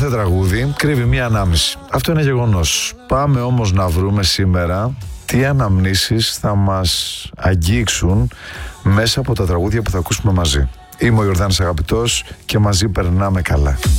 τραγούδι κρύβει μία ανάμνηση. Αυτό είναι γεγονός. Πάμε όμως να βρούμε σήμερα τι αναμνήσεις θα μας αγγίξουν μέσα από τα τραγούδια που θα ακούσουμε μαζί. Είμαι ο Ιορδάνης Αγαπητός και μαζί περνάμε καλά.